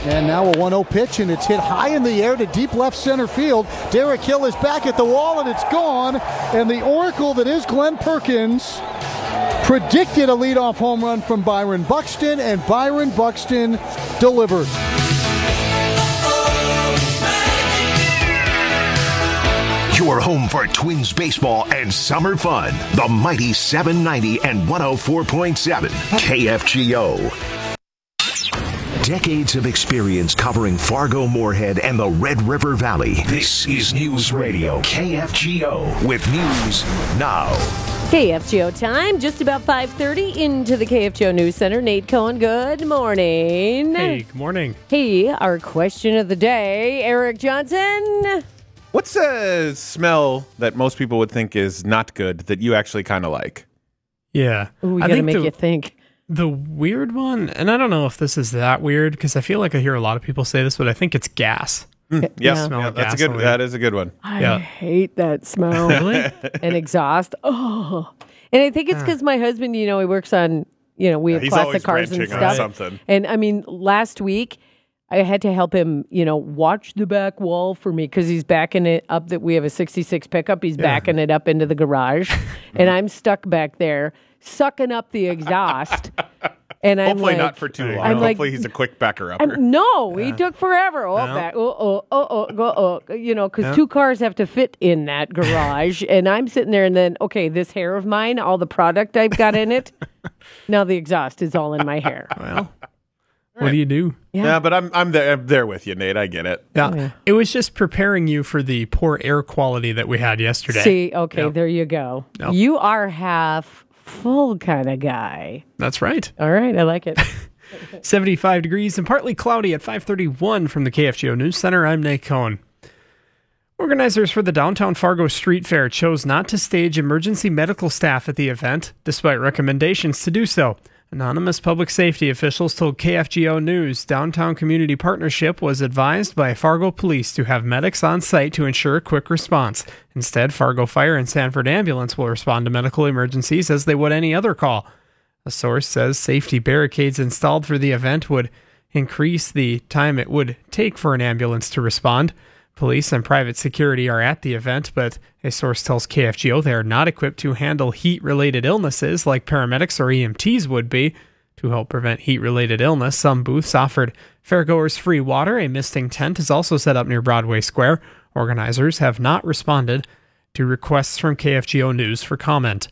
And now a 1-0 pitch, and it's hit high in the air to deep left center field. Derek Hill is back at the wall, and it's gone. And the oracle that is Glenn Perkins predicted a leadoff home run from Byron Buxton, and Byron Buxton delivered. Your home for Twins baseball and summer fun. The mighty 790 and 104.7 KFGO. Decades of experience covering Fargo, Moorhead, and the Red River Valley. This is News Radio KFGO with news now. KFGO time, just about 5:30 into the KFGO News Center. Nate Cohen, good morning. Hey, good morning. Hey, our question of the day, Eric Johnson. What's a smell that most people would think is not good that you actually kind of like? Yeah. Ooh, we got to make you think. The weird one, and I don't know if this is that weird because I feel like I hear a lot of people say this, but I think it's gas. Yes, that is a good one. I hate that smell. Really? And exhaust. Oh. And I think it's because my husband, he works on, we have he's classic always cars and wrenching stuff. on something. And I mean, last week, I had to help him, watch the back wall for me because he's backing it up. That we have a 66 pickup. He's backing it up into the garage. And I'm stuck back there sucking up the exhaust. And I'm hopefully like, not for too long. Hopefully he's a quick backer-upper. No, he took forever. Because two cars have to fit in that garage. And I'm sitting there and then, okay, this hair of mine, all the product I've got in it, now the exhaust is all in my hair. Well, what do you do? Yeah, but I'm there with you, Nate. I get it. Yeah. It was just preparing you for the poor air quality that we had yesterday. See, okay, there you go. Yep. You are half full kind of guy. That's right. All right, I like it. 75 degrees and partly cloudy at 5:31 from the KFGO News Center. I'm Nate Cohen. Organizers for the Downtown Fargo Street Fair chose not to stage emergency medical staff at the event, despite recommendations to do so. Anonymous public safety officials told KFGO News Downtown Community Partnership was advised by Fargo Police to have medics on site to ensure a quick response. Instead, Fargo Fire and Sanford Ambulance will respond to medical emergencies as they would any other call. A source says safety barricades installed for the event would increase the time it would take for an ambulance to respond. Police and private security are at the event, but a source tells KFGO they are not equipped to handle heat-related illnesses like paramedics or EMTs would be. To help prevent heat-related illness, some booths offered fairgoers free water. A misting tent is also set up near Broadway Square. Organizers have not responded to requests from KFGO News for comment.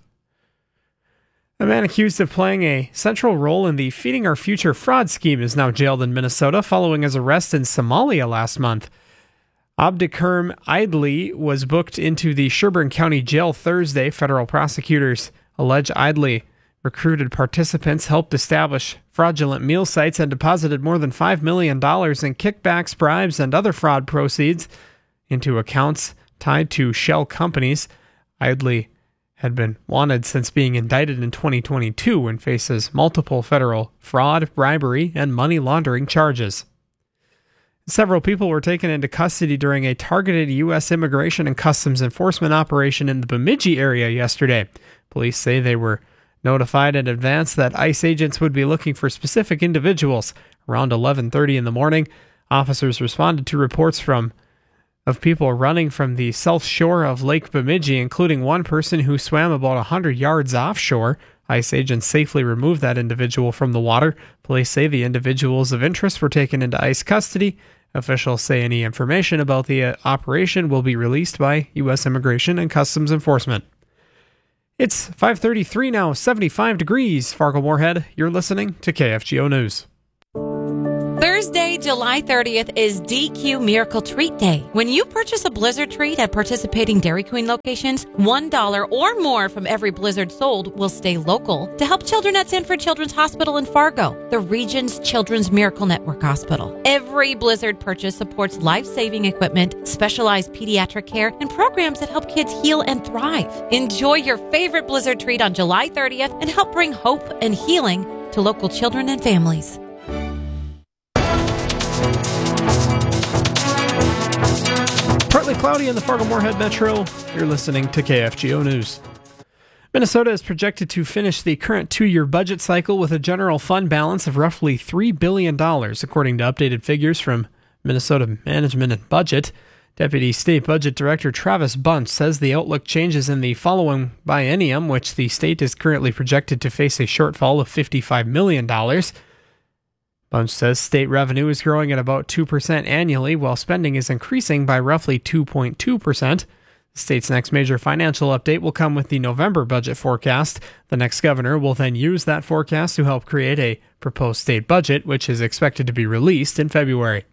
A man accused of playing a central role in the Feeding Our Future fraud scheme is now jailed in Minnesota following his arrest in Somalia last month. Abdikerm Idley was booked into the Sherburne County Jail Thursday. Federal prosecutors allege Idley recruited participants, helped establish fraudulent meal sites, and deposited more than $5 million in kickbacks, bribes, and other fraud proceeds into accounts tied to shell companies. Idley had been wanted since being indicted in 2022 and faces multiple federal fraud, bribery, and money laundering charges. Several people were taken into custody during a targeted U.S. Immigration and Customs Enforcement operation in the Bemidji area yesterday. Police say they were notified in advance that ICE agents would be looking for specific individuals. Around 11:30 in the morning, officers responded to reports of people running from the south shore of Lake Bemidji, including one person who swam about 100 yards offshore. ICE agents safely removed that individual from the water. Police say the individuals of interest were taken into ICE custody. Officials say any information about the operation will be released by U.S. Immigration and Customs Enforcement. It's 5:33 now, 75 degrees. Fargo Moorhead, you're listening to KFGO News. Thursday, July 30th is DQ Miracle Treat Day. When you purchase a Blizzard treat at participating Dairy Queen locations, $1 or more from every Blizzard sold will stay local to help children at Sanford Children's Hospital in Fargo, the region's Children's Miracle Network hospital. Every Blizzard purchase supports life-saving equipment, specialized pediatric care, and programs that help kids heal and thrive. Enjoy your favorite Blizzard treat on July 30th and help bring hope and healing to local children and families. Partly cloudy in the Fargo-Moorhead Metro. You're listening to KFGO News. Minnesota is projected to finish the current 2-year budget cycle with a general fund balance of roughly $3 billion, according to updated figures from Minnesota Management and Budget. Deputy State Budget Director Travis Bunch says the outlook changes in the following biennium, which the state is currently projected to face a shortfall of $55 million. Bunch says state revenue is growing at about 2% annually, while spending is increasing by roughly 2.2%. The state's next major financial update will come with the November budget forecast. The next governor will then use that forecast to help create a proposed state budget, which is expected to be released in February.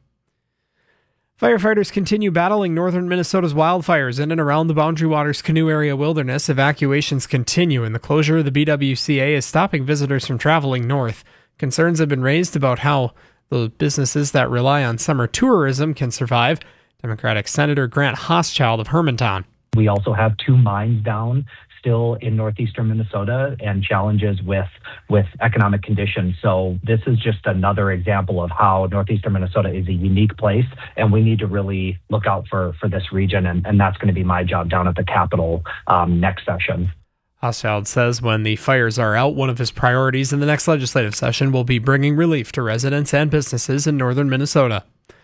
Firefighters continue battling northern Minnesota's wildfires in and around the Boundary Waters Canoe Area Wilderness. Evacuations continue, and the closure of the BWCA is stopping visitors from traveling north. Concerns have been raised about how the businesses that rely on summer tourism can survive. Democratic Senator Grant Hochschild of Hermantown. We also have 2 mines down still in northeastern Minnesota and challenges with economic conditions. So this is just another example of how northeastern Minnesota is a unique place, and we need to really look out for this region, and that's going to be my job down at the Capitol next session. Hochschild says when the fires are out, one of his priorities in the next legislative session will be bringing relief to residents and businesses in northern Minnesota.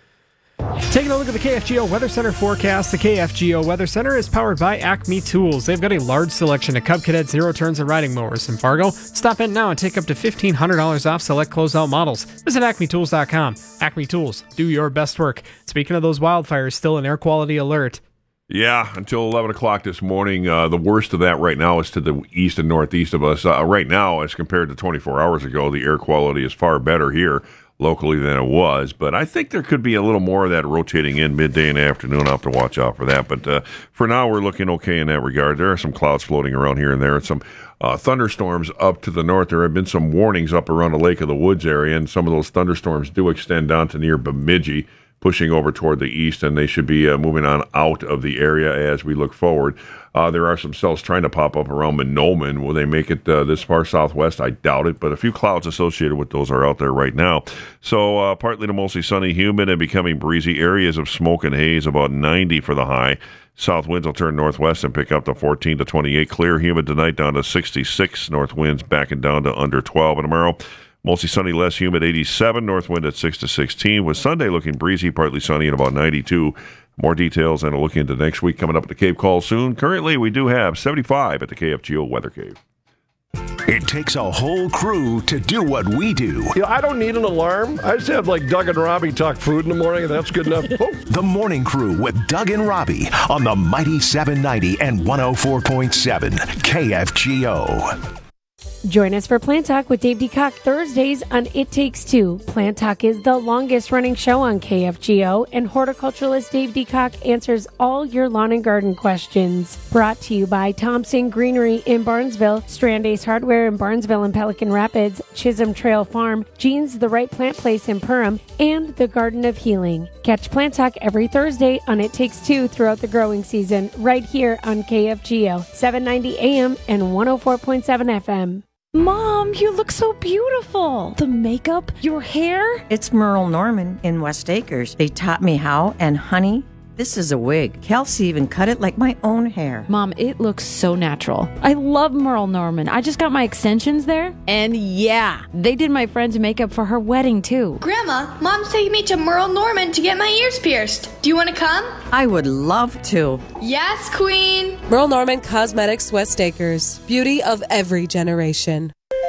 Taking a look at the KFGO Weather Center forecast. The KFGO Weather Center is powered by Acme Tools. They've got a large selection of Cub Cadet zero turns and riding mowers in Fargo. Stop in now and take up to $1,500 off select closeout models. Visit acmetools.com. Acme Tools, do your best work. Speaking of those wildfires, still an air quality alert. Yeah, until 11 o'clock this morning. The worst of that right now is to the east and northeast of us. Right now, as compared to 24 hours ago, the air quality is far better here locally than it was, but I think there could be a little more of that rotating in midday and afternoon. I'll have to watch out for that, but for now we're looking okay in that regard. There are some clouds floating around here and there, and some thunderstorms up to the north. There have been some warnings up around the Lake of the Woods area, and some of those thunderstorms do extend down to near Bemidji, pushing over toward the east, and they should be moving on out of the area as we look forward. There are some cells trying to pop up around Mahnomen. Will they make it this far southwest? I doubt it, but a few clouds associated with those are out there right now. So partly to mostly sunny, humid, and becoming breezy. Areas of smoke and haze, about 90 for the high. South winds will turn northwest and pick up to 14 to 28. Clear, humid tonight down to 66. North winds backing down to under 12. And tomorrow, mostly sunny, less humid, 87. North wind at 6 to 16. With Sunday looking breezy, partly sunny at about 92. More details and a look into next week coming up at the Cave Call soon. Currently, we do have 75 at the KFGO Weather Cave. It takes a whole crew to do what we do. I don't need an alarm. I just have like Doug and Robbie talk food in the morning, and that's good enough. The Morning Crew with Doug and Robbie on the Mighty 790 and 104.7 KFGO. Join us for Plant Talk with Dave DeCock Thursdays on It Takes Two. Plant Talk is the longest running show on KFGO, and horticulturalist Dave DeCock answers all your lawn and garden questions. Brought to you by Thompson Greenery in Barnesville, Strand Ace Hardware in Barnesville and Pelican Rapids, Chisholm Trail Farm, Jean's The Right Plant Place in Perham, and the Garden of Healing. Catch Plant Talk every Thursday on It Takes Two throughout the growing season, right here on KFGO, 790 AM and 104.7 FM. Mom, you look so beautiful. The makeup, your hair. It's Merle Norman in West Acres. They taught me how, and honey, this is a wig. Kelsey even cut it like my own hair. Mom, it looks so natural. I love Merle Norman. I just got my extensions there. And yeah, they did my friend's makeup for her wedding too. Grandma, Mom's taking me to Merle Norman to get my ears pierced. Do you want to come? I would love to. Yes, Queen. Merle Norman Cosmetics, West Acres. Beauty of every generation.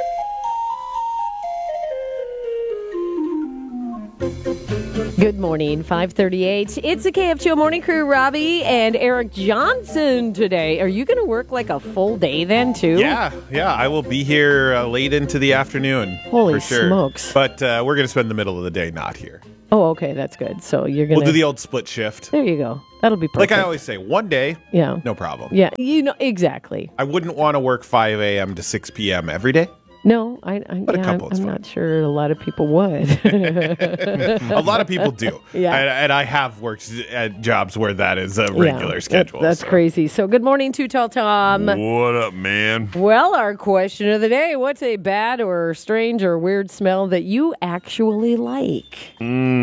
Good morning, 5:38. It's the KFGO Morning Crew, Robbie and Eric Johnson today. Are you going to work like a full day then, too? Yeah. I will be here late into the afternoon. Holy for sure. smokes. But we're going to spend the middle of the day not here. Oh, okay, that's good. So you're going to... We'll do the old split shift. There you go. That'll be perfect. Like I always say, one day, yeah, no problem. Yeah, exactly. I wouldn't want to work 5 a.m. to 6 p.m. every day. No, I'm not sure a lot of people would. A lot of people do. Yeah. And I have worked at jobs where that is a regular schedule. That's crazy. So good morning, Too Tall Tom. What up, man? Well, our question of the day, what's a bad or strange or weird smell that you actually like?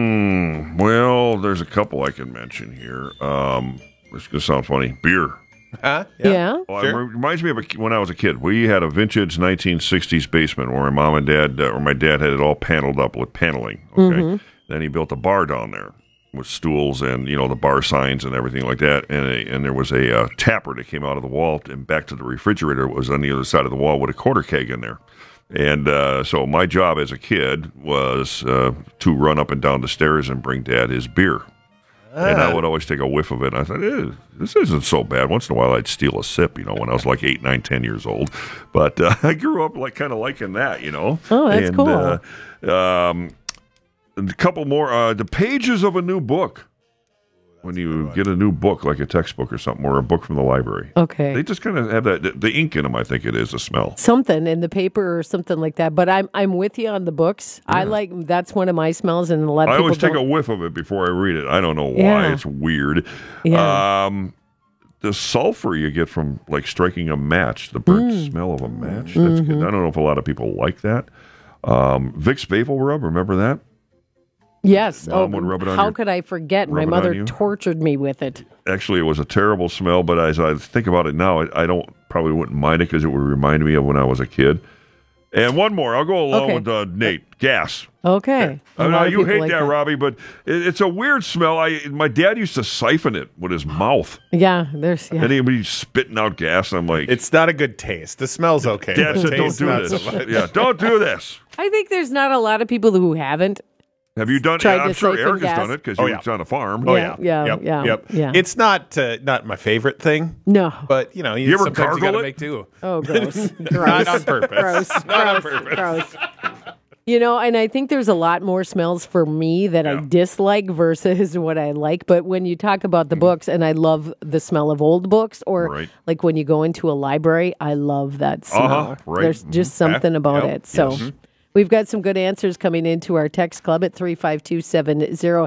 Well, there's a couple I can mention here. This is going to sound funny. Beer. Huh? Yeah. Well, it reminds me of when I was a kid. We had a vintage 1960s basement where my mom and dad, or my dad had it all paneled up with paneling. Okay. Mm-hmm. Then he built a bar down there with stools and, the bar signs and everything like that. And there was a tapper that came out of the wall and back to the refrigerator was on the other side of the wall with a quarter keg in there. And so my job as a kid was to run up and down the stairs and bring Dad his beer. And I would always take a whiff of it. And I thought, this isn't so bad. Once in a while, I'd steal a sip, when I was like 8, 9, 10 years old. But I grew up kind of liking that, Oh, that's cool. A couple more. The pages of a new book. When you get a new book, like a textbook or something, or a book from the library. Okay. They just kind of have the ink in them, I think it is, the smell. Something in the paper or something like that. But I'm with you on the books. Yeah. That's one of my smells, and a lot of people always take a whiff of it before I read it. I don't know why. Yeah. It's weird. Yeah. The sulfur you get from striking a match, the burnt smell of a match. That's good. I don't know if a lot of people like that. Vicks Vapor Rub, remember that? Yes. Mom would rub it on how could I forget? My mother tortured me with it. Actually, it was a terrible smell, but as I think about it now, I probably wouldn't mind it because it would remind me of when I was a kid. And one more. I'll go along with Nate. Gas. Okay. I know you hate that, Robbie, but it's a weird smell. My dad used to siphon it with his mouth. Yeah, And he'd be spitting out gas, and I'm like... It's not a good taste. The smell's okay. Dad said, don't do this. Yeah, don't do this. I think there's not a lot of people who haven't. Have you done it? I'm sure Eric has done it because he was on a farm. Oh, yeah. Yeah. It's not my favorite thing. No. But, you ever sometimes you got to gargle make do. Oh, gross. Not on purpose. Not on purpose. Gross. And I think there's a lot more smells for me that I dislike versus what I like. But when you talk about the books, and I love the smell of old books, or like when you go into a library, I love that smell. There's just something about it. So we've got some good answers coming into our text club at 35270.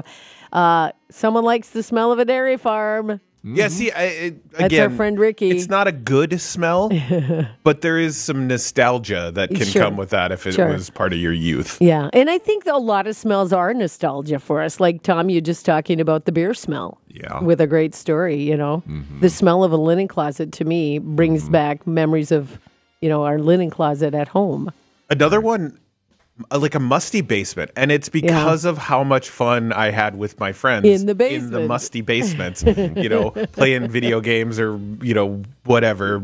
Someone likes the smell of a dairy farm. Yeah, see, again, that's our friend Ricky. It's not a good smell, but there is some nostalgia that can come with that if it was part of your youth. Yeah, and I think a lot of smells are nostalgia for us. Like, Tom, you're just talking about the beer smell. Yeah. With a great story, The smell of a linen closet, to me, brings back memories of, our linen closet at home. Another one, like a musty basement, and it's because of how much fun I had with my friends in the basement, in the musty basements, playing video games or whatever,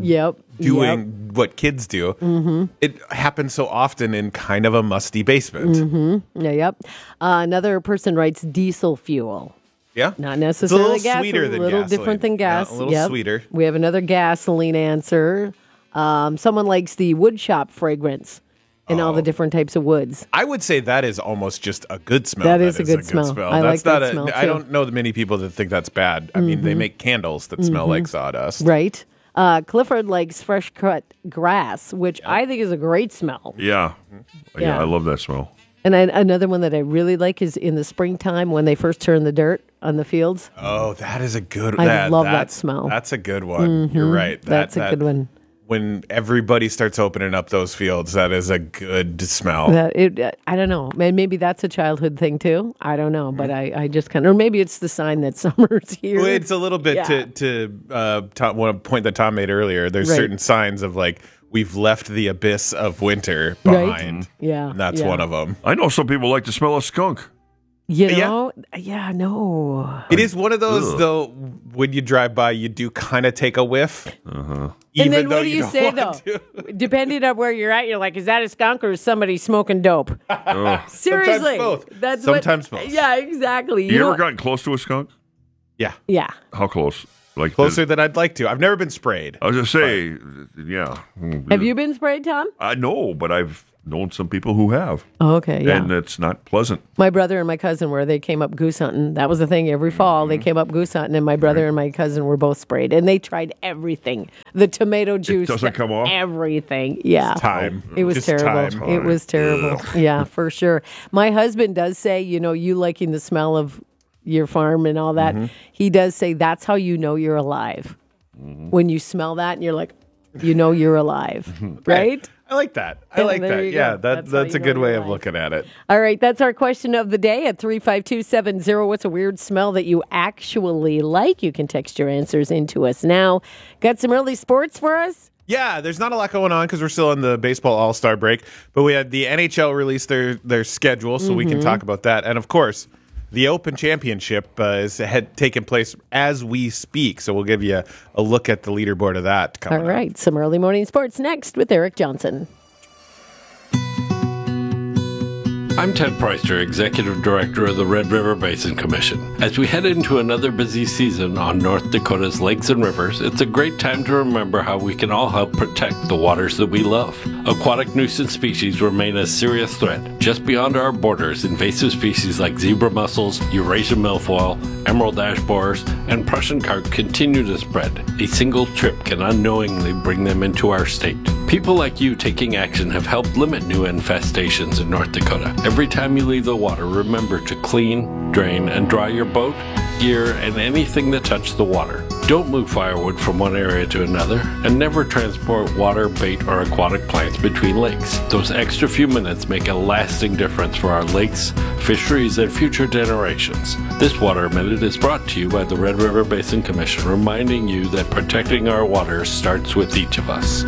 doing what kids do. Mm-hmm. It happens so often in kind of a musty basement. Mm-hmm. Another person writes diesel fuel. Yeah, not necessarily it's a little sweeter than a little gasoline. different than gas. Yeah, a little sweeter. We have another gasoline answer. Someone likes the wood shop fragrance. And all the different types of woods. I would say that is almost just a good smell. That is a good smell. I like that smell, too. I don't know many people that think that's bad. I mean, they make candles that smell like sawdust. Right. Clifford likes fresh cut grass, which I think is a great smell. Yeah. Yeah, I love that smell. And another one that I really like is in the springtime when they first turn the dirt on the fields. Oh, that is a good one. I love that smell. That's a good one. You're right. That's a good one. When everybody starts opening up those fields, that is a good smell. I don't know. Maybe that's a childhood thing too. I don't know, but I just kind of, or maybe it's the sign that summer's here. Well, it's a little bit to one point that Tom made earlier. There's certain signs of like we've left the abyss of winter behind. Right? Yeah, and that's one of them. I know some people like to smell a skunk. No. It is one of those, though, when you drive by, you do kind of take a whiff. Uh-huh. And then what do you say, though? Depending on where you're at, you're like, is that a skunk or is somebody smoking dope? Seriously. Sometimes both. Sometimes both. Yeah, exactly. You ever gotten close to a skunk? Yeah. Yeah. How close? Like closer than I'd like to. I've never been sprayed. I was just say, yeah. Have you been sprayed, Tom? I know, but I've known some people who have. Oh, okay, yeah. And it's not pleasant. My brother and my cousin they came up goose hunting. That was the thing. Every fall, they came up goose hunting, and my brother and my cousin were both sprayed. And they tried everything. The tomato juice. It doesn't come off? Everything. Yeah. It's time. It was Just terrible. time. It was terrible. Yeah, for sure. My husband does say, you liking the smell of your farm and all that. He does say that's how you know you're alive. When you smell that and you're like, you're alive. Right? I like that. I like that. Yeah, that's a good way of looking at it. All right, that's our question of the day at 35270. What's a weird smell that you actually like? You can text your answers into us now. Got some early sports for us? Yeah, there's not a lot going on because we're still in the baseball all-star break, but we had the NHL release their schedule, so we can talk about that. And, of course, the Open Championship is taking place as we speak, so we'll give you a look at the leaderboard of that coming up. All right, some early morning sports next with Eric Johnson. I'm Ted Preuster, Executive Director of the Red River Basin Commission. As we head into another busy season on North Dakota's lakes and rivers, it's a great time to remember how we can all help protect the waters that we love. Aquatic nuisance species remain a serious threat. Just beyond our borders, invasive species like zebra mussels, Eurasian milfoil, emerald ash borers, and Prussian carp continue to spread. A single trip can unknowingly bring them into our state. People like you taking action have helped limit new infestations in North Dakota. Every time you leave the water, remember to clean, drain, and dry your boat, gear, and anything that touched the water. Don't move firewood from one area to another, and never transport water, bait, or aquatic plants between lakes. Those extra few minutes make a lasting difference for our lakes, fisheries, and future generations. This Water Minute is brought to you by the Red River Basin Commission, reminding you that protecting our waters starts with each of us.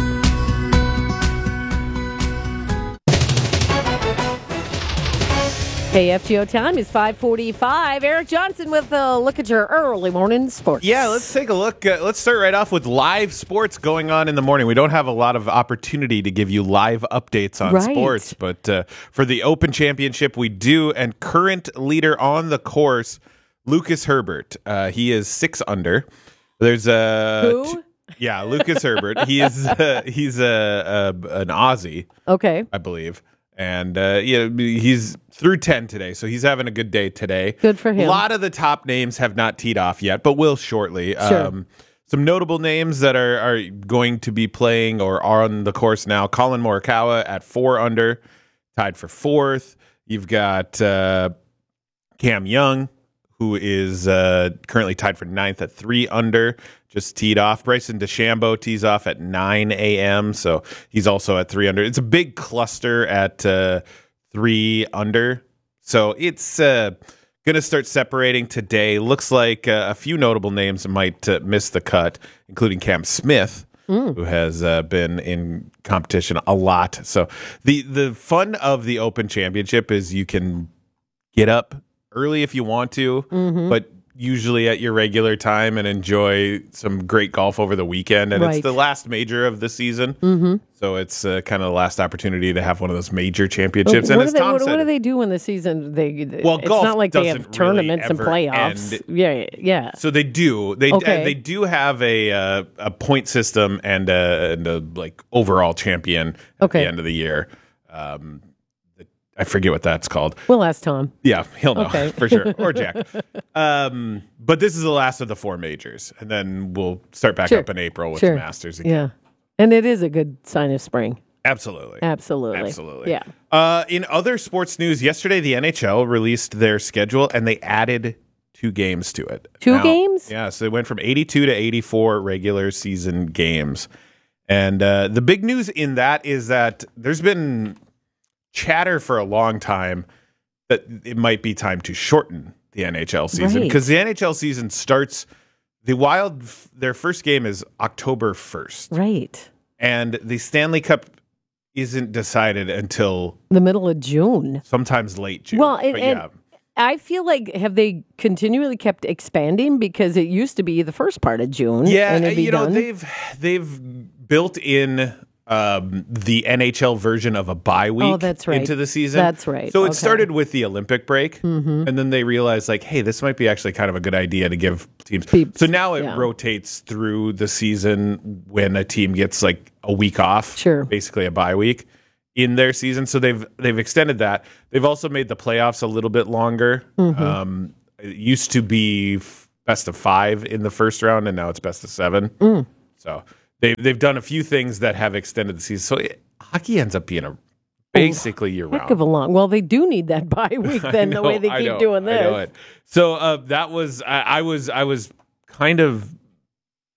KFGO time is 5:45. Eric Johnson with a look at your early morning sports. Yeah, let's take a look. Let's start right off with live sports going on in the morning. We don't have a lot of opportunity to give you live updates on sports, but for the Open Championship, we do. And current leader on the course, Lucas Herbert. He is 6 under. There's Who? Yeah, Lucas Herbert. He's an Aussie. Okay, I believe. And he's through 10 today, so he's having a good day today. Good for him. A lot of the top names have not teed off yet, but will shortly. Sure. Some notable names that are going to be playing or are on the course now. Colin Morikawa at 4 under, tied for 4th. You've got Cam Young, who is currently tied for 9th at 3 under, just teed off. Bryson DeChambeau tees off at 9 a.m., so he's also at 3 under. It's a big cluster at 3 under, so it's going to start separating today. Looks like a few notable names might miss the cut, including Cam Smith, who has been in competition a lot. So the fun of the Open Championship is you can get up early if you want to, but usually at your regular time and enjoy some great golf over the weekend. And it's the last major of the season. So it's kind of the last opportunity to have one of those major championships. And what do they do in the season? It's golf not like they have tournaments and playoffs. Yeah. So they do. They do have a point system and a like overall champion at the end of the year. I forget what that's called. We'll ask Tom. Yeah, he'll know for sure. Or Jack. But this is the last of the 4 majors. And then we'll start back up in April with the Masters again. Yeah. And it is a good sign of spring. Absolutely. Yeah. In other sports news, yesterday the NHL released their schedule and they added 2 games to it. 2 games? Yeah, so they went from 82 to 84 regular season games. And the big news in that is that there's been chatter for a long time that it might be time to shorten the NHL season because the NHL season starts. The Wild, their first game is October 1st. Right. And the Stanley Cup isn't decided until the middle of June. Sometimes late June. Well, and I feel like have they continually kept expanding because it used to be the first part of June. Yeah, and they've built in the NHL version of a bye week into the season. That's right. So it started with the Olympic break, and then they realized, like, hey, this might be actually kind of a good idea to give teams. So now it rotates through the season when a team gets like a week off, basically a bye week in their season. So they've extended that. They've also made the playoffs a little bit longer. It used to be best of 5 in the first round, and now it's best of 7. So They've done a few things that have extended the season. So hockey ends up being basically year-round. Heck of a long. Well, they do need that bye week then, the way they keep doing this. I know it. So that was I was kind of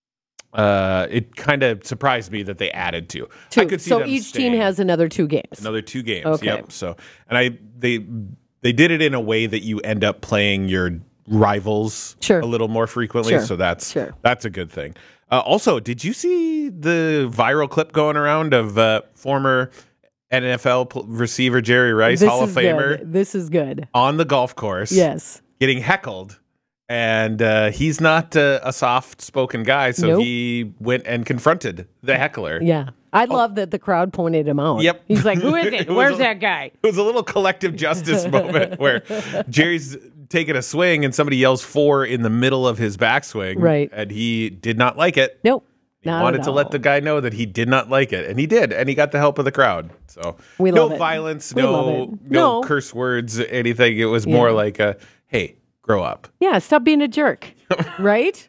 it kind of surprised me that they added two. I could see so them each team has another 2 games. Another 2 games. Okay. Yep. So, and they did it in a way that you end up playing your rivals a little more frequently. So that's a good thing. Also, did you see the viral clip going around of former NFL receiver Jerry Rice, Hall of Famer? Good. This is good. On the golf course. Yes. Getting heckled. And he's not a soft-spoken guy, so he went and confronted the heckler. Yeah. I love that the crowd pointed him out. Yep. He's like, who is it? Where's that guy? It was a little collective justice moment where Jerry's taking a swing and somebody yells 4 in the middle of his backswing. Right. And he did not like it. Nope. He wanted to let the guy know that he did not like it. And he did. And he got the help of the crowd. So we no love it. Violence, We love it. no curse words, anything. It was more like hey, grow up. Yeah, stop being a jerk. Right?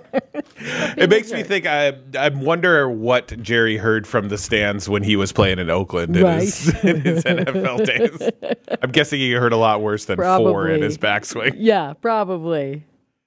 It makes me think, I wonder what Jerry heard from the stands when he was playing in Oakland in his NFL days. I'm guessing he heard a lot worse than 4 in his backswing. Yeah, probably.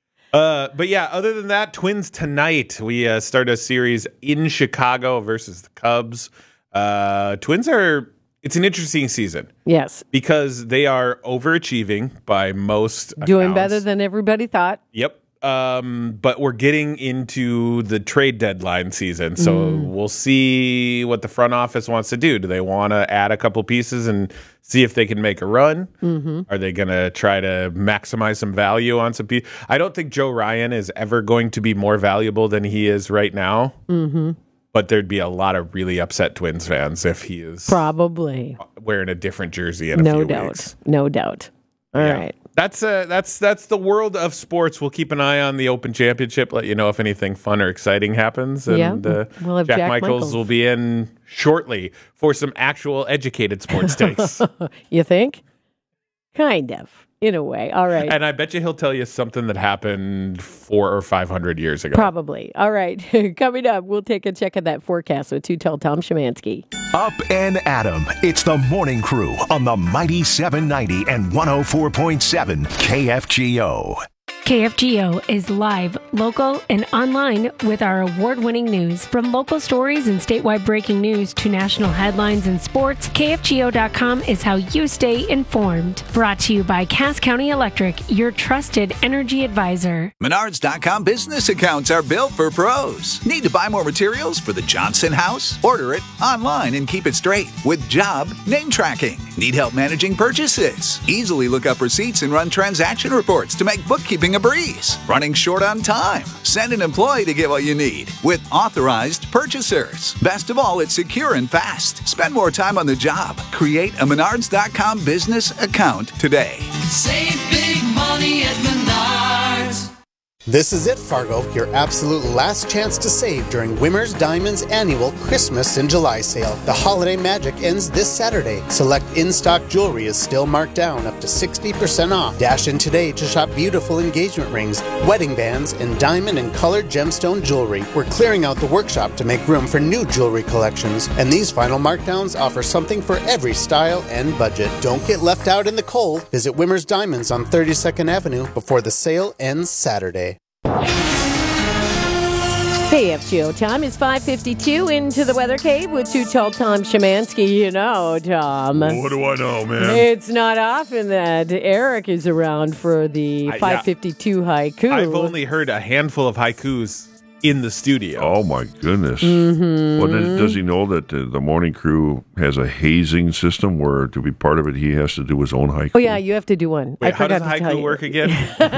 But yeah, other than that, Twins tonight. We start a series in Chicago versus the Cubs. Twins it's an interesting season. Yes. Because they are overachieving by most Doing accounts. better than everybody thought. Yep. But we're getting into the trade deadline season, so we'll see what the front office wants to do. Do they want to add a couple pieces and see if they can make a run? Mm-hmm. Are they going to try to maximize some value on some pieces? I don't think Joe Ryan is ever going to be more valuable than he is right now. Mm-hmm. But there'd be a lot of really upset Twins fans if he is probably wearing a different jersey in a few weeks. No doubt. All right. That's the world of sports. We'll keep an eye on the Open Championship, let you know if anything fun or exciting happens. And we'll have Jack Michaels will be in shortly for some actual educated sports takes. You think? Kind of, in a way. All right. And I bet you he'll tell you something that happened 400 or 500 years ago. Probably. All right. Coming up, we'll take a check of that forecast with Two-Tell Tom Szymanski. Up and Adam. It's the Morning Crew on the Mighty 790 and 104.7 KFGO. KFGO is live, local, and online with our award-winning news. From local stories and statewide breaking news to national headlines and sports, KFGO.com is how you stay informed. Brought to you by Cass County Electric, your trusted energy advisor. Menards.com business accounts are built for pros. Need to buy more materials for the Johnson house? Order it online and keep it straight with job name tracking. Need help managing purchases? Easily look up receipts and run transaction reports to make bookkeeping a breeze. Running short on time? Send an employee to get what you need with authorized purchasers. Best of all, it's secure and fast. Spend more time on the job. Create a Menards.com business account today. Save big money at Menards. This is it, Fargo, your absolute last chance to save during Wimmer's Diamonds annual Christmas in July sale. The holiday magic ends this Saturday. Select in-stock jewelry is still marked down up to 60% off. Dash in today to shop beautiful engagement rings, wedding bands, and diamond and colored gemstone jewelry. We're clearing out the workshop to make room for new jewelry collections, and these final markdowns offer something for every style and budget. Don't get left out in the cold. Visit Wimmer's Diamonds on 32nd Avenue before the sale ends Saturday. KFGO time is 5:52 into the Weather Cave with Two-Tell Tom Szymanski. You know, Tom. What do I know, man? It's not often that Eric is around for the 5:52 haiku. I've only heard a handful of haikus in the studio. Oh, my goodness. Mm-hmm. Well, does he know that the morning crew has a hazing system where to be part of it, he has to do his own haiku? Oh, yeah, you have to do one. Wait, I how does forgot to tell haiku you. work again?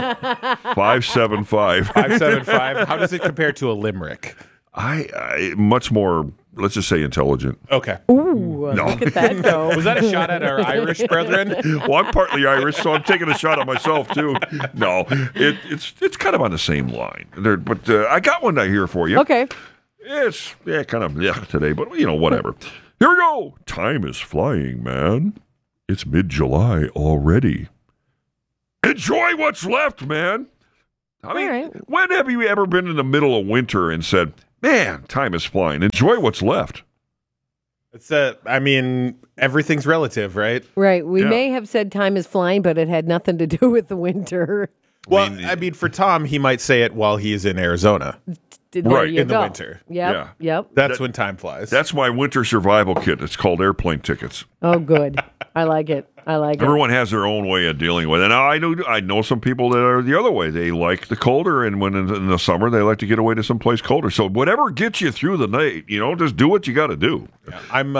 575. 575. How does it compare to a limerick? I much more, let's just say, intelligent. Okay. Ooh, No. look at that go. Was that a shot at our Irish brethren? Well, I'm partly Irish, so I'm taking a shot at myself, too. No, it's kind of on the same line. But I got one here for you. Okay. It's kind of today, but, whatever. Here we go. Time is flying, man. It's mid-July already. Enjoy what's left, man. I mean, when have you ever been in the middle of winter and said, man, time is flying. Enjoy what's left. It's everything's relative, right? Right. We may have said time is flying, but it had nothing to do with the winter. Well, for Tom, he might say it while he's in Arizona. There Right, you in the go. winter. Yep. That's when time flies. That's my winter survival kit. It's called airplane tickets. Oh, good. I like it. Everyone has their own way of dealing with it. Now, I know some people that are the other way. They like the colder, and when in the summer, they like to get away to someplace colder. So whatever gets you through the night, just do what you got to do. Yeah. I'm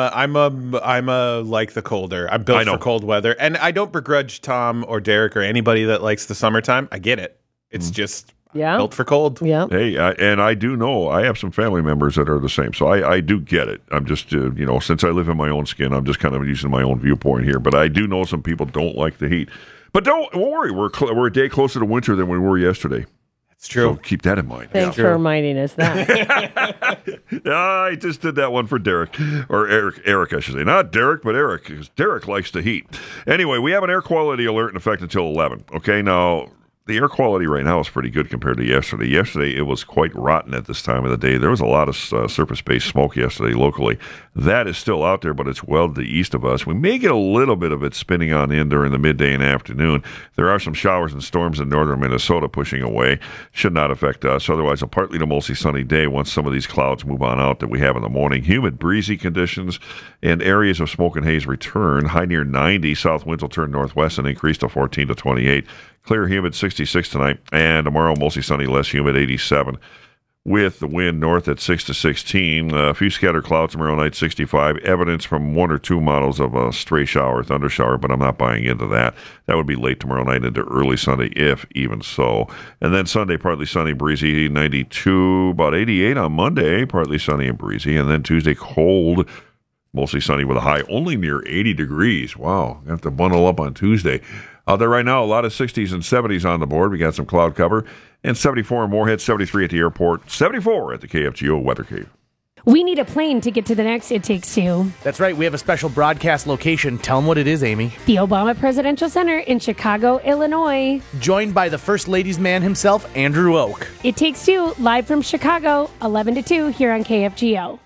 a like the colder. I'm built for cold weather, and I don't begrudge Tom or Derek or anybody that likes the summertime. I get it. It's just built for cold. Yeah. Hey, and I do know I have some family members that are the same, so I do get it. I'm just since I live in my own skin, I'm just kind of using my own viewpoint here. But I do know some people don't like the heat. But don't worry, we're a day closer to winter than we were yesterday. It's true. So keep that in mind. Thanks for reminding us that. I just did that one for Derek, or Eric, I should say. Not Derek, but Eric, because Derek likes the heat. Anyway, we have an air quality alert in effect until 11. Okay, now, the air quality right now is pretty good compared to yesterday. Yesterday, it was quite rotten at this time of the day. There was a lot of surface-based smoke yesterday locally. That is still out there, but it's well to the east of us. We may get a little bit of it spinning on in during the midday and afternoon. There are some showers and storms in northern Minnesota pushing away. Should not affect us. Otherwise, a partly to mostly sunny day once some of these clouds move on out that we have in the morning. Humid, breezy conditions and areas of smoke and haze return. High near 90. South winds will turn northwest and increase to 14 to 28. Clear, humid, 66 tonight, and tomorrow mostly sunny, less humid, 87. With the wind north at 6 to 16. A few scattered clouds tomorrow night, 65. Evidence from one or two models of a stray shower, thunder shower, but I'm not buying into that. That would be late tomorrow night into early Sunday, if even so. And then Sunday, partly sunny, breezy, 92, about 88 on Monday, partly sunny and breezy. And then Tuesday, cold, mostly sunny with a high only near 80 degrees. Wow, I have to bundle up on Tuesday. Out there right now, a lot of 60s and 70s on the board. We got some cloud cover. And 74 in Moorhead, 73 at the airport, 74 at the KFGO Weather Cave. We need a plane to get to the next It Takes Two. That's right. We have a special broadcast location. Tell them what it is, Amy. The Obama Presidential Center in Chicago, Illinois. Joined by the First Lady's man himself, Andrew Oak. It Takes Two, live from Chicago, 11 to 2 here on KFGO.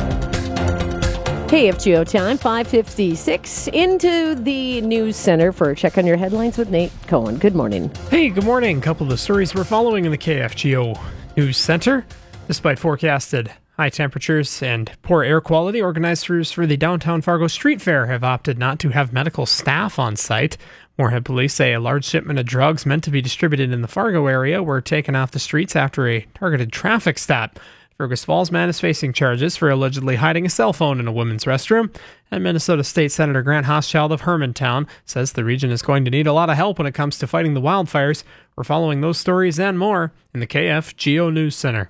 KFGO time, 5:56. Into the news center for a check on your headlines with Nate Cohen. Good morning. Hey, good morning. A couple of the stories we're following in the KFGO news center. Despite forecasted high temperatures and poor air quality, organizers for the downtown Fargo Street Fair have opted not to have medical staff on site. Moorhead police say a large shipment of drugs meant to be distributed in the Fargo area were taken off the streets after a targeted traffic stop. Fergus Falls man is facing charges for allegedly hiding a cell phone in a women's restroom. And Minnesota State Senator Grant Hochschild of Hermantown says the region is going to need a lot of help when it comes to fighting the wildfires. We're following those stories and more in the KFGO News Center.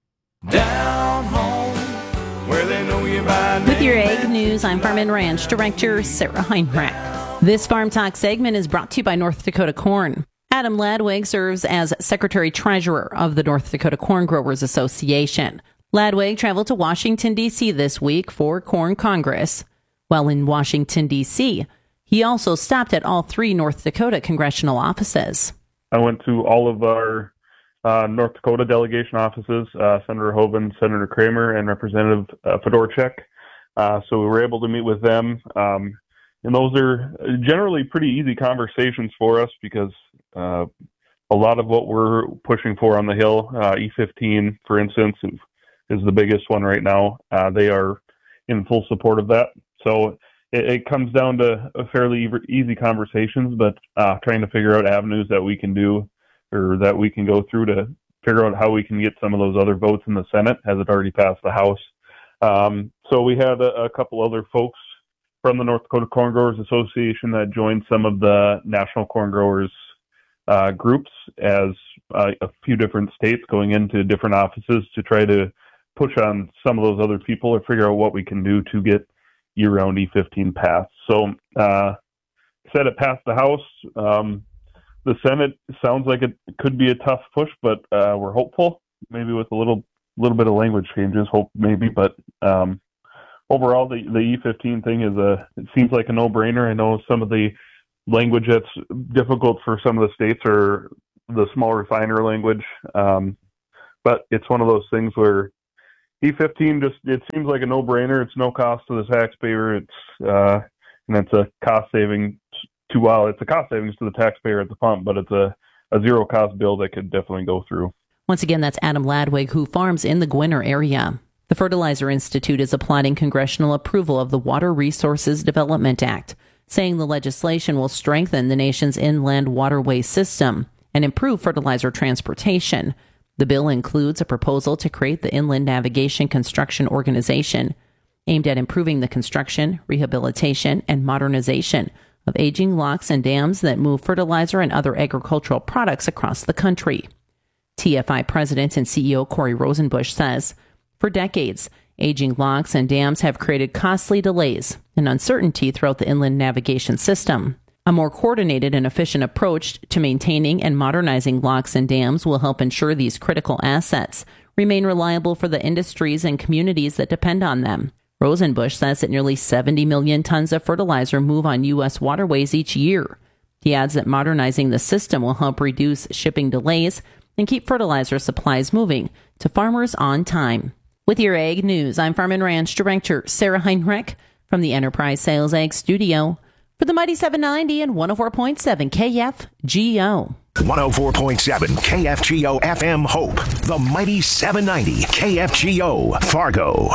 Down home, where they know you by name. With your Ag News, I'm Farm & Ranch Director Sarah Heinrich. This Farm Talk segment is brought to you by North Dakota Corn. Adam Ladwig serves as Secretary-Treasurer of the North Dakota Corn Growers Association. Ladwig traveled to Washington, D.C. this week for Corn Congress. While in Washington, D.C., he also stopped at all three North Dakota congressional offices. I went to all of our North Dakota delegation offices, Senator Hoeven, Senator Kramer, and Representative Fedorchuk. So we were able to meet with them. And those are generally pretty easy conversations for us because a lot of what we're pushing for on the Hill, E15, for instance, is the biggest one right now. They are in full support of that. So it comes down to a fairly easy conversations, but trying to figure out avenues that we can do or that we can go through to figure out how we can get some of those other votes in the Senate, as it already passed the House. So we had a couple other folks from the North Dakota Corn Growers Association that joined some of the National Corn Growers groups as a few different states going into different offices to try to push on some of those other people or figure out what we can do to get year-round E15 passed. So said it passed the House. The Senate sounds like it could be a tough push, but we're hopeful, maybe with a little bit of language changes, but overall, the E15 thing it seems like a no-brainer. I know some of the language that's difficult for some of the states are the small refiner language, but it's one of those things where E15 it seems like a no-brainer. It's no cost to the taxpayer. And it's a cost saving it's a cost savings to the taxpayer at the pump, but it's a zero cost bill that could definitely go through. Once again, that's Adam Ladwig, who farms in the Gwinner area. The Fertilizer Institute is applauding congressional approval of the Water Resources Development Act, saying the legislation will strengthen the nation's inland waterway system and improve fertilizer transportation. The bill includes a proposal to create the Inland Navigation Construction Organization, aimed at improving the construction, rehabilitation, and modernization of aging locks and dams that move fertilizer and other agricultural products across the country. TFI President and CEO Corey Rosenbusch says, for decades, aging locks and dams have created costly delays and uncertainty throughout the inland navigation system. A more coordinated and efficient approach to maintaining and modernizing locks and dams will help ensure these critical assets remain reliable for the industries and communities that depend on them. Rosenbusch says that nearly 70 million tons of fertilizer move on U.S. waterways each year. He adds that modernizing the system will help reduce shipping delays and keep fertilizer supplies moving to farmers on time. With your Ag News, I'm Farm and Ranch Director Sarah Heinrich from the Enterprise Sales Ag Studio for the Mighty 790 and 104.7 KFGO. 104.7 KFGO FM Hope. The Mighty 790 KFGO Fargo.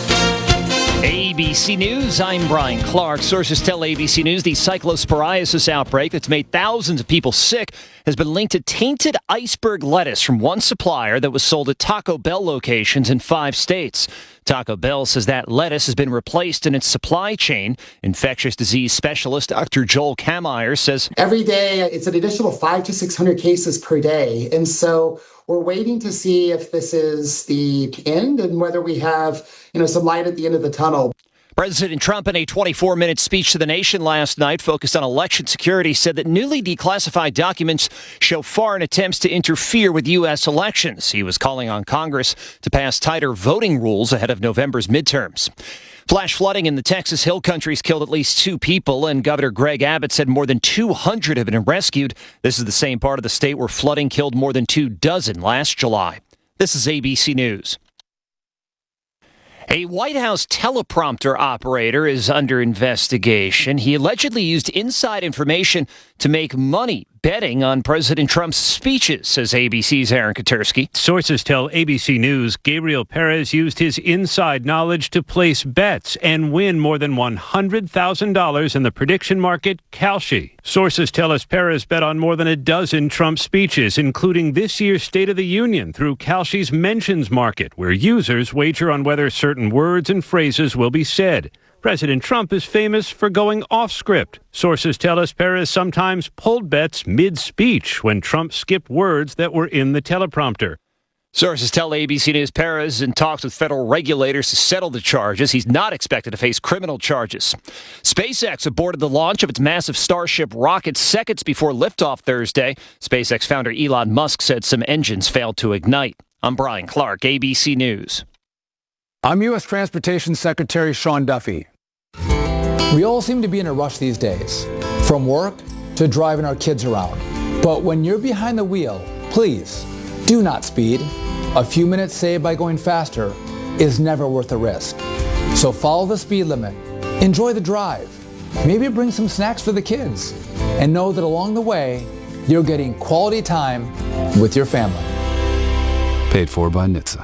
ABC News, I'm Brian Clark. Sources tell ABC News the cyclosporiasis outbreak that's made thousands of people sick has been linked to tainted iceberg lettuce from one supplier that was sold at Taco Bell locations in 5 states. Taco Bell says that lettuce has been replaced in its supply chain. Infectious disease specialist Dr. Joel Kameyer says, every day it's an additional 500 to 600 cases per day. And so we're waiting to see if this is the end and whether we have, some light at the end of the tunnel. President Trump, in a 24-minute speech to the nation last night focused on election security, said that newly declassified documents show foreign attempts to interfere with U.S. elections. He was calling on Congress to pass tighter voting rules ahead of November's midterms. Flash flooding in the Texas Hill Country's killed at least 2 people, and Governor Greg Abbott said more than 200 have been rescued. This is the same part of the state where flooding killed more than 24 last July. This is ABC News. A White House teleprompter operator is under investigation. He allegedly used inside information to make money betting on President Trump's speeches, says ABC's Aaron Katersky. Sources tell ABC News Gabriel Perez used his inside knowledge to place bets and win more than $100,000 in the prediction market Kalshi. Sources tell us Perez bet on more than a dozen Trump speeches, including this year's State of the Union, through Kalshi's mentions market, where users wager on whether certain words and phrases will be said. President Trump is famous for going off script. Sources tell us Perez sometimes pulled bets mid-speech when Trump skipped words that were in the teleprompter. Sources tell ABC News Perez is in talks with federal regulators to settle the charges. He's not expected to face criminal charges. SpaceX aborted the launch of its massive Starship rocket seconds before liftoff Thursday. SpaceX founder Elon Musk said some engines failed to ignite. I'm Brian Clark, ABC News. I'm U.S. Transportation Secretary Sean Duffy. We all seem to be in a rush these days, from work to driving our kids around. But when you're behind the wheel, please do not speed. A few minutes saved by going faster is never worth the risk. So follow the speed limit, enjoy the drive, maybe bring some snacks for the kids, and know that along the way, you're getting quality time with your family. Paid for by NHTSA.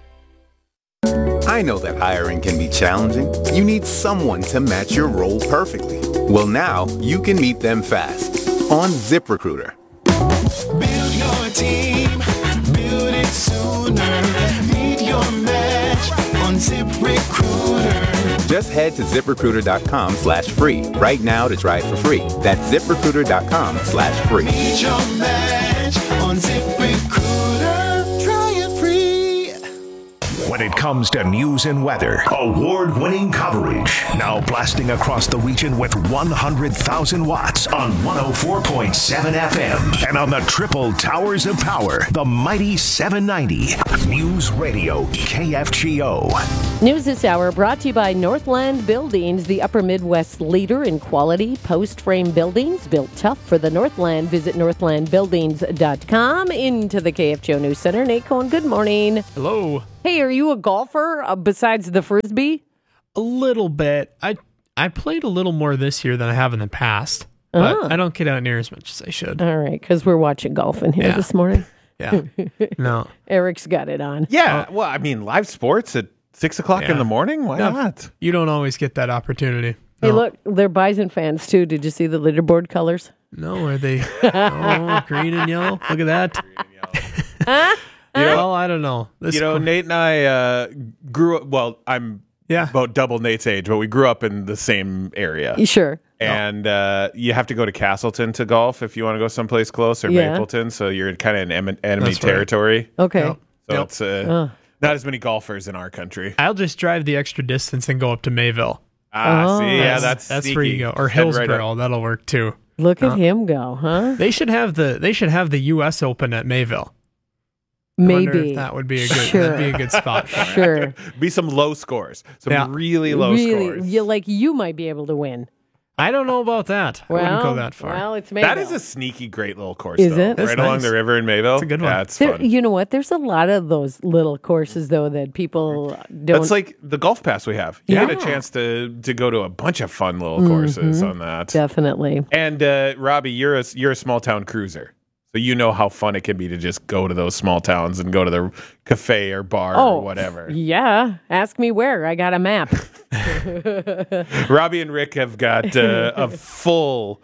I know that hiring can be challenging. You need someone to match your role perfectly. Well, now you can meet them fast on ZipRecruiter. Build your team, build it sooner. Meet your match on ZipRecruiter. Just head to ZipRecruiter.com/free right now to try it for free. That's ZipRecruiter.com/free. Meet your match on ZipRecruiter. Try it free. When it comes to news and weather, award-winning coverage. Now blasting across the region with 100,000 watts on 104.7 FM. And on the triple towers of power, the Mighty 790. News Radio KFGO. News this hour brought to you by Northland Buildings, the Upper Midwest leader in quality post-frame buildings. Built tough for the Northland. Visit northlandbuildings.com. Into the KFGO News Center. Nate Cohn, good morning. Hello. Hey, are you a golfer besides the Frisbee? A little bit. I played a little more this year than I have in the past, but I don't get out near as much as I should. All right, because we're watching golf in here this morning. Yeah. No. Eric's got it on. Yeah. Well, I mean, live sports at 6 o'clock in the morning? Why No, not? You don't always get that opportunity. Hey, No. look, they're Bison fans too. Did you see the leaderboard colors? No, are they green and yellow? Look at that. Well, I don't know. Nate and I grew up. Well, I'm about double Nate's age, but we grew up in the same area. Sure. And you have to go to Castleton to golf if you want to go someplace close, or Yeah. Mapleton. So you're kind of in enemy That's right. territory. Okay. Yep. So it's not as many golfers in our country. I'll just drive the extra distance and go up to Mayville. See, yeah, that's where sneaky. you go. Or Head right Hillsborough, up. that'll work too. Look at him go, huh? They should have the U.S. Open at Mayville. I wonder Maybe if that would be a good Sure. that'd be a good spot for it. Sure. Be some low scores, some really low scores. You might be able to win. I don't know about that. I wouldn't go that far. Well, it's Mayville. That is a sneaky, great little course. Is though. it? That's Right along nice. the river in Mayville. It's a good one. Yeah, it's There, fun. you know what? There's a lot of those little courses though that people don't. That's like the golf pass we have. You Yeah. get a chance to go to a bunch of fun little courses on that. Definitely. And Robbie, you're a small town cruiser, so you know how fun it can be to just go to those small towns and go to the cafe or bar or whatever. Yeah. Ask me where. I got a map. Robbie and Rick have got a full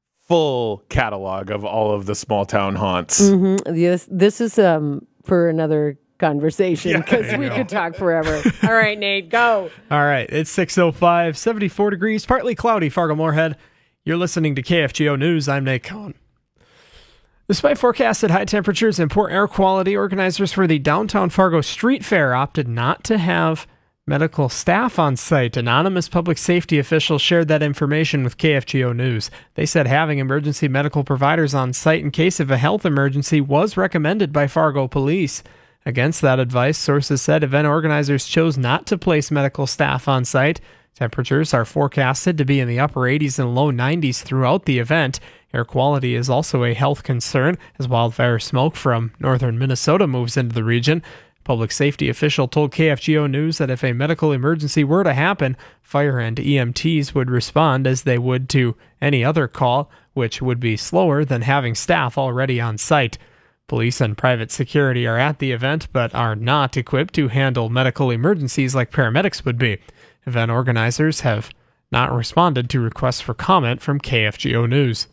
catalog of all of the small town haunts. Mm-hmm. This is for another conversation because we could talk forever. All right, Nate, go. All right, it's 6:05, 74 degrees, partly cloudy, Fargo-Moorhead. You're listening to KFGO News. I'm Nate Cohn. Despite forecasted high temperatures and poor air quality, organizers for the downtown Fargo Street Fair opted not to have medical staff on site. Anonymous public safety officials shared that information with KFGO News. They said having emergency medical providers on site in case of a health emergency was recommended by Fargo police. Against that advice, sources said event organizers chose not to place medical staff on site. Temperatures are forecasted to be in the upper 80s and low 90s throughout the event. Air quality is also a health concern as wildfire smoke from northern Minnesota moves into the region. Public safety official told KFGO News that if a medical emergency were to happen, fire and EMTs would respond as they would to any other call, which would be slower than having staff already on site. Police and private security are at the event but are not equipped to handle medical emergencies like paramedics would be. Event organizers have not responded to requests for comment from KFGO News.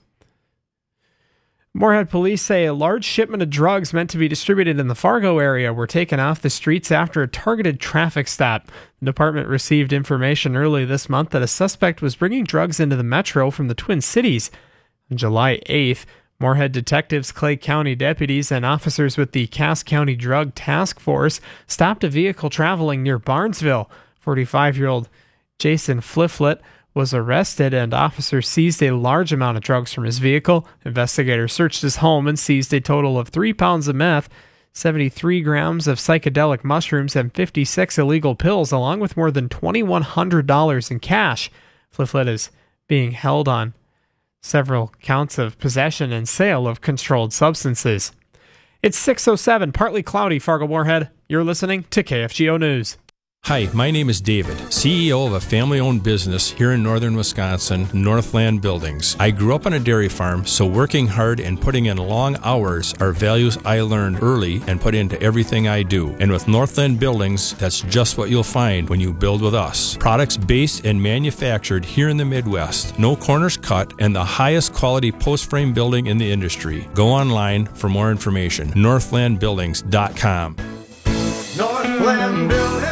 Moorhead police say a large shipment of drugs meant to be distributed in the Fargo area were taken off the streets after a targeted traffic stop. The department received information early this month that a suspect was bringing drugs into the metro from the Twin Cities. On July 8th, Moorhead detectives, Clay County deputies, and officers with the Cass County Drug Task Force stopped a vehicle traveling near Barnesville. 45-year-old Jason Flifflet was arrested, and officers seized a large amount of drugs from his vehicle. Investigators searched his home and seized a total of 3 pounds of meth, 73 grams of psychedelic mushrooms, and 56 illegal pills, along with more than $2,100 in cash. Flifflet is being held on several counts of possession and sale of controlled substances. It's 6:07, partly cloudy, Fargo-Moorhead. You're listening to KFGO News. Hi, my name is David, CEO of a family-owned business here in northern Wisconsin, Northland Buildings. I grew up on a dairy farm, so working hard and putting in long hours are values I learned early and put into everything I do. And with Northland Buildings, that's just what you'll find when you build with us. Products based and manufactured here in the Midwest, no corners cut, and the highest quality post-frame building in the industry. Go online for more information, northlandbuildings.com. Northland Building.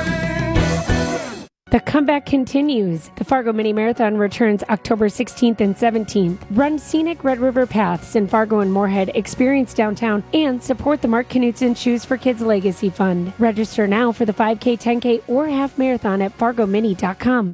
The comeback continues. The Fargo Mini Marathon returns October 16th and 17th. Run scenic Red River paths in Fargo and Moorhead, experience downtown, and support the Mark Knutson Shoes for Kids Legacy Fund. Register now for the 5K, 10K, or half marathon at fargomini.com.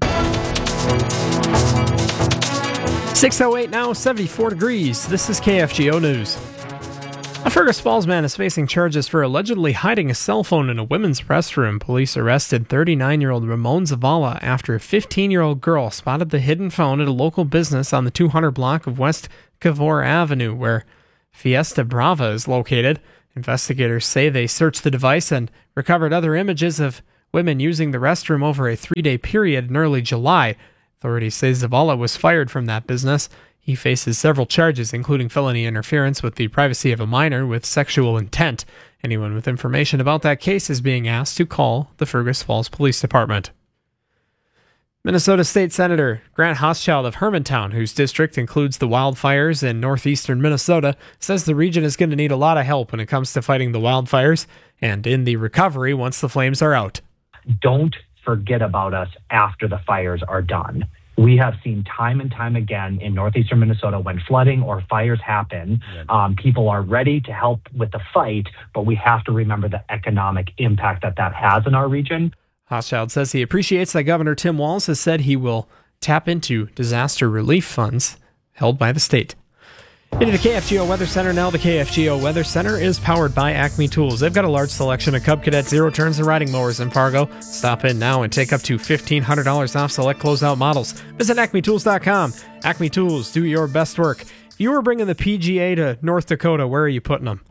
6:08 now, 74 degrees. This is KFGO News. A Fergus Falls man is facing charges for allegedly hiding a cell phone in a women's restroom. Police arrested 39-year-old Ramon Zavala after a 15-year-old girl spotted the hidden phone at a local business on the 200 block of West Cavour Avenue, where Fiesta Brava is located. Investigators say they searched the device and recovered other images of women using the restroom over a 3-day period in early July. Authorities say Zavala was fired from that business. He faces several charges, including felony interference with the privacy of a minor with sexual intent. Anyone with information about that case is being asked to call the Fergus Falls Police Department. Minnesota State Senator Grant Hochschild of Hermantown, whose district includes the wildfires in northeastern Minnesota, says the region is going to need a lot of help when it comes to fighting the wildfires and in the recovery once the flames are out. Don't forget about us after the fires are done. We have seen time and time again in northeastern Minnesota when flooding or fires happen, people are ready to help with the fight, but we have to remember the economic impact that has in our region. Hochschild says he appreciates that Governor Tim Walz has said he will tap into disaster relief funds held by the state. Into the KFGO Weather Center now. The KFGO Weather Center is powered by Acme Tools. They've got a large selection of Cub Cadet zero turns and riding mowers in Fargo. Stop in now and take up to $1,500 off select closeout models. Visit acmetools.com. Acme Tools, do your best work. If you were bringing the PGA to North Dakota, where are you putting them?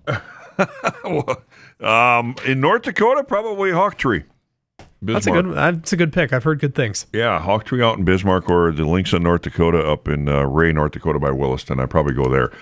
In North Dakota, probably Hawktree. Bismarck. That's a good pick. I've heard good things. Yeah, Hawktree out in Bismarck, or the Links in North Dakota up in Ray, North Dakota by Williston. I'd probably go there.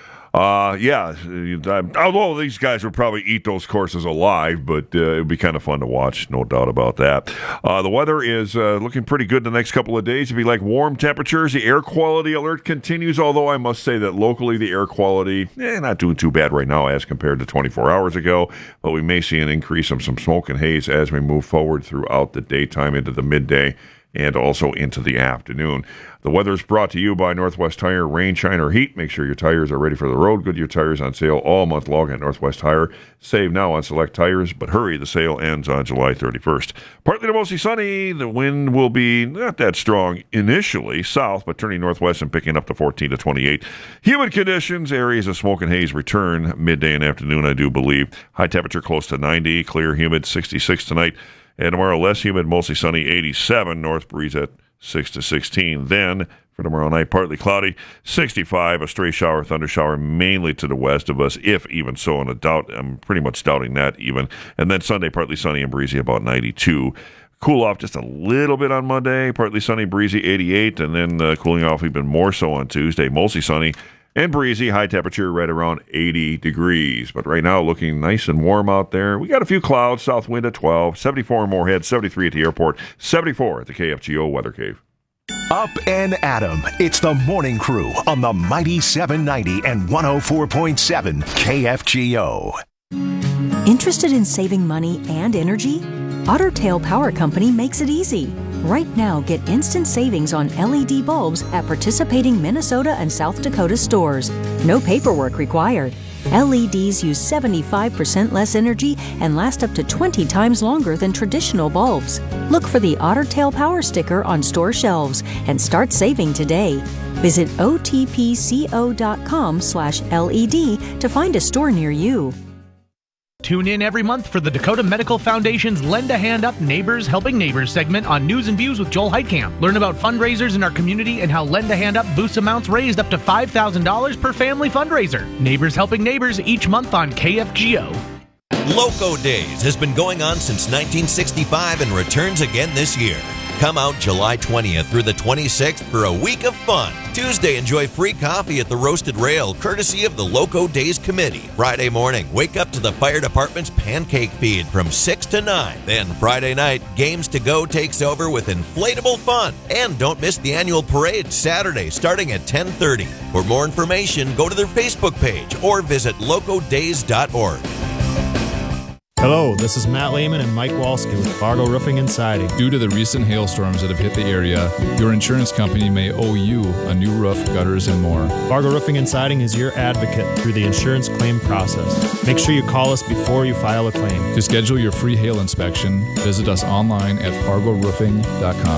Although these guys would probably eat those courses alive, but it would be kind of fun to watch, no doubt about that. The weather is looking pretty good the next couple of days. If you like warm temperatures, the air quality alert continues, although I must say that locally the air quality, not doing too bad right now as compared to 24 hours ago, but we may see an increase of some smoke and haze as we move forward throughout the daytime into the midday and also into the afternoon. The weather is brought to you by Northwest Tire. Rain, shine, or heat, make sure your tires are ready for the road. Goodyear tires on sale all month long at Northwest Tire. Save now on select tires, but hurry, the sale ends on July 31st. Partly to mostly sunny. The wind will be not that strong initially south, but turning northwest and picking up to 14 to 28. Humid conditions, areas of smoke and haze return midday and afternoon, I do believe. High temperature close to 90, clear, humid, 66 tonight. And tomorrow, less humid, mostly sunny, 87. North breeze at 6 to 16. Then, for tomorrow night, partly cloudy, 65. A stray shower, thunder shower, mainly to the west of us, if even so. And I'm pretty much doubting that even. And then Sunday, partly sunny and breezy, about 92. Cool off just a little bit on Monday. Partly sunny, breezy, 88. And then cooling off even more so on Tuesday. Mostly sunny and breezy, high temperature right around 80 degrees. But right now, looking nice and warm out there. We got a few clouds, south wind at 12, 74 in Moorhead, 73 at the airport, 74 at the KFGO Weather Cave. Up and Adam. It's the morning crew on the Mighty 790 and 104.7 KFGO. Interested in saving money and energy? Otter Tail Power Company makes it easy. Right now, get instant savings on LED bulbs at participating Minnesota and South Dakota stores. No paperwork required. LEDs use 75% less energy and last up to 20 times longer than traditional bulbs. Look for the Otter Tail Power sticker on store shelves and start saving today. Visit otpco.com/LED to find a store near you. Tune in every month for the Dakota Medical Foundation's Lend a Hand Up Neighbors Helping Neighbors segment on News and Views with Joel Heitkamp. Learn about fundraisers in our community and how Lend a Hand Up boosts amounts raised up to $5,000 per family fundraiser. Neighbors Helping Neighbors each month on KFGO. Loco Days has been going on since 1965 and returns again this year. Come out July 20th through the 26th for a week of fun. Tuesday, enjoy free coffee at the Roasted Rail, courtesy of the Loco Days Committee. Friday morning, wake up to the fire department's pancake feed from 6 to 9. Then Friday night, Games to Go takes over with inflatable fun. And don't miss the annual parade Saturday, starting at 10:30. For more information, go to their Facebook page or visit locodays.org. Hello, this is Matt Lehman and Mike Walski with Fargo Roofing and Siding. Due to the recent hailstorms that have hit the area, your insurance company may owe you a new roof, gutters, and more. Fargo Roofing and Siding is your advocate through the insurance claim process. Make sure you call us before you file a claim. To schedule your free hail inspection, visit us online at fargoroofing.com.